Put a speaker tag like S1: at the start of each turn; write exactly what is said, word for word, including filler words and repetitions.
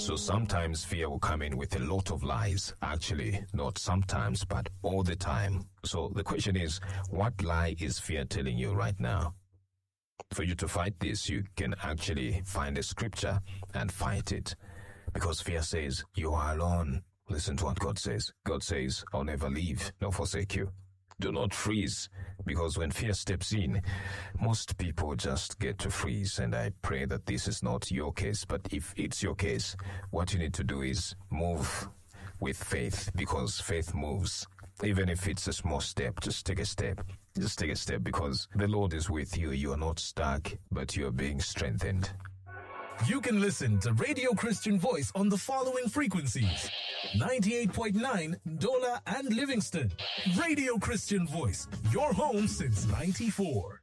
S1: So sometimes fear will come in with a lot of lies. Actually, not sometimes, but all the time. So the question is, what lie is fear telling you right now? For you to fight this, you can actually find a scripture and fight it. Because fear says, you are alone. Listen to what God says. God says, I'll never leave nor forsake you. Do not freeze, because when fear steps in, most people just get to freeze. And I pray that this is not your case. But if it's your case, what you need to do is move with faith, because faith moves. Even if it's a small step, just take a step. Just take a step, because the Lord is with you. You are not stuck, but you are being strengthened.
S2: You can listen to Radio Christian Voice on the following frequencies: ninety-eight point nine, Dola and Livingston. Radio Christian Voice, your home since ninety-four.